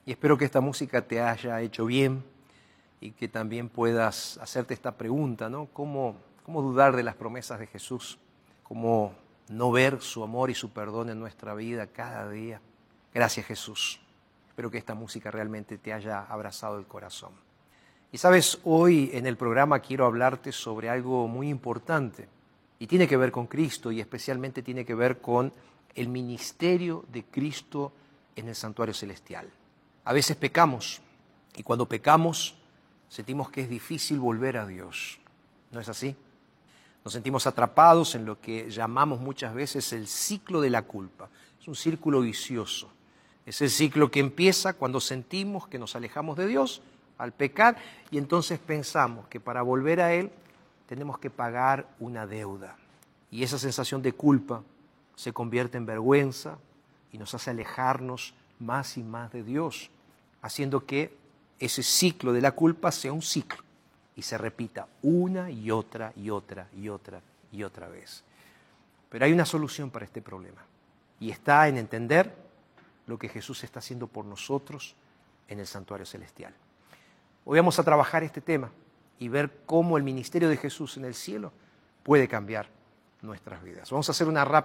Y espero que esta música te haya hecho bien y que también puedas hacerte esta pregunta, ¿no? ¿Cómo dudar de las promesas de Jesús? ¿Cómo no ver su amor y su perdón en nuestra vida cada día? Gracias, Jesús. Espero que esta música realmente te haya abrazado el corazón. Y sabes, hoy en el programa quiero hablarte sobre algo muy importante y tiene que ver con Cristo y especialmente tiene que ver con el ministerio de Cristo en el santuario celestial. A veces pecamos y cuando pecamos sentimos que es difícil volver a Dios. ¿No es así? Nos sentimos atrapados en lo que llamamos muchas veces el ciclo de la culpa. Es un círculo vicioso. Es el ciclo que empieza cuando sentimos que nos alejamos de Dios al pecar y entonces pensamos que para volver a Él tenemos que pagar una deuda. Y esa sensación de culpa se convierte en vergüenza y nos hace alejarnos más y más de Dios, haciendo que ese ciclo de la culpa sea un ciclo y se repita una y otra y otra y otra y otra vez. Pero hay una solución para este problema y está en entender lo que Jesús está haciendo por nosotros en el santuario celestial. Hoy vamos a trabajar este tema y ver cómo el ministerio de Jesús en el cielo puede cambiar nuestras vidas. Vamos a hacer una rápida